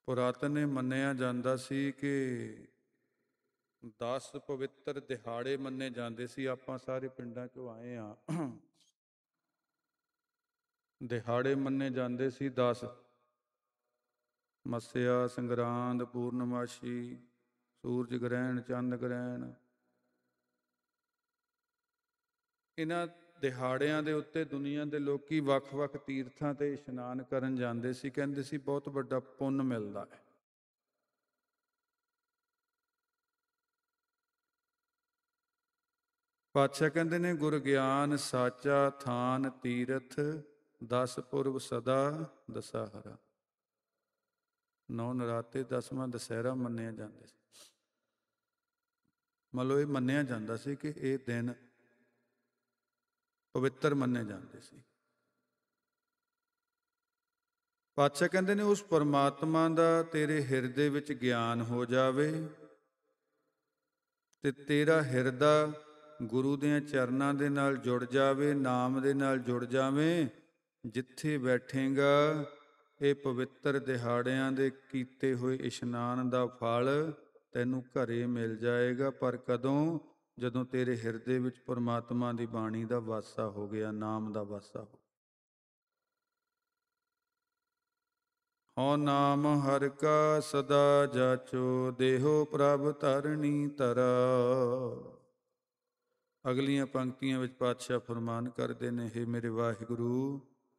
ਪੁਰਾਤਨ ਇਹ ਮੰਨਿਆ ਜਾਂਦਾ ਸੀ ਕਿ 10 ਪਵਿੱਤਰ ਦਿਹਾੜੇ ਮੰਨੇ ਜਾਂਦੇ ਸੀ। ਆਪਾਂ ਸਾਰੇ ਪਿੰਡਾਂ 'ਚੋਂ ਆਏ ਆ। ਦਿਹਾੜੇ ਮੰਨੇ ਜਾਂਦੇ ਸੀ 10। ਮੱਸਿਆ, ਸੰਗਰਾਂਦ, ਪੂਰਨਮਾਸ਼ੀ, ਸੂਰਜ ਗ੍ਰਹਿਣ, ਚੰਦ ਗ੍ਰਹਿਣ। ਇਹਨਾਂ ਦਿਹਾੜਿਆਂ ਦੇ ਉੱਤੇ ਦੁਨੀਆ ਦੇ ਲੋਕੀ ਵੱਖ-ਵੱਖ ਤੀਰਥਾਂ ਤੇ ਇਸ਼ਨਾਨ ਕਰਨ ਜਾਂਦੇ ਸੀ। ਕਹਿੰਦੇ ਸੀ ਬਹੁਤ ਵੱਡਾ ਪੁੰਨ ਮਿਲਦਾ ਹੈ। ਪਾਤਸ਼ਾਹ ਕਹਿੰਦੇ ਨੇ ਗੁਰ ਗਿਆਨ ਸਾਚਾ ਥਾਨ ਤੀਰਥ 10 ਪੁਰਬ ਸਦਾ ਦਸਾਹਰਾ। 9 ਨਰਾਤੇ 10ਵਾਂ ਦੁਸਹਿਰਾ ਮੰਨਿਆ ਜਾਂਦਾ ਸੀ। ਮਤਲਬ ਇਹ ਮੰਨਿਆ ਜਾਂਦਾ ਸੀ ਕਿ ਇਹ ਦਿਨ ਪਵਿੱਤਰ ਮੰਨੇ ਜਾਂਦੇ ਸੀ। ਪਾਤਸ਼ਾਹ ਕਹਿੰਦੇ ਨੇ ਉਸ ਪਰਮਾਤਮਾ ਦਾ ਤੇਰੇ ਹਿਰਦੇ ਵਿੱਚ ਗਿਆਨ ਹੋ ਜਾਵੇ ਤੇ ਤੇਰਾ ਹਿਰਦਾ ਗੁਰੂ ਦੇ ਚਰਨਾਂ ਦੇ ਨਾਲ ਜੁੜ ਜਾਵੇ, ਨਾਮ ਦੇ ਨਾਲ ਜੁੜ ਜਾਵੇਂ। ਜਿੱਥੇ ਬੈਠੇਗਾ ਇਹ ਪਵਿੱਤਰ ਦਿਹਾੜਿਆਂ ਦੇ ਕੀਤੇ ਹੋਏ ਇਸ਼ਨਾਨ ਦਾ ਫਲ ਤੈਨੂੰ ਘਰੇ ਮਿਲ ਜਾਏਗਾ। ਪਰ ਕਦੋਂ? ਜਦੋਂ ਤੇਰੇ ਹਿਰਦੇ ਵਿੱਚ ਪਰਮਾਤਮਾ ਦੀ ਬਾਣੀ ਦਾ ਵਾਸਾ ਹੋ ਗਿਆ, ਨਾਮ ਦਾ ਵਾਸਾ ਹੋ। ਹਉ ਨਾਮ ਹਰਿ ਕਾ ਸਦਾ ਜਾਚੋ, ਦੇਹੋ ਪ੍ਰਭ ਧਰਣੀ ਧਰਾ। ਅਗਲੀਆਂ ਪੰਕਤੀਆਂ ਵਿੱਚ ਪਾਤਸ਼ਾਹ ਫਰਮਾਨ ਕਰਦੇ ਨੇ, ਹੇ ਮੇਰੇ ਵਾਹਿਗੁਰੂ,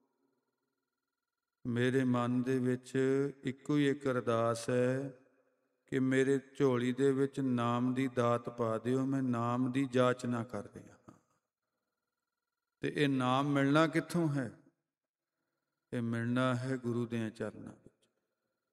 ਮੇਰੇ ਮਨ ਦੇ ਵਿੱਚ ਇੱਕੋ ਹੀ ਇੱਕ ਅਰਦਾਸ ਹੈ ਕਿ ਮੇਰੇ ਝੋਲੀ ਦੇ ਵਿੱਚ ਨਾਮ ਦੀ ਦਾਤ ਪਾ ਦਿਓ। ਮੈਂ ਨਾਮ ਦੀ ਜਾਚਨਾ ਕਰ ਰਿਹਾ ਹਾਂ। ਤੇ ਇਹ ਨਾਮ ਮਿਲਣਾ ਕਿੱਥੋਂ ਹੈ? ਇਹ ਮਿਲਣਾ ਹੈ ਗੁਰੂ ਦੇ ਚਰਨਾਂ ਵਿੱਚ।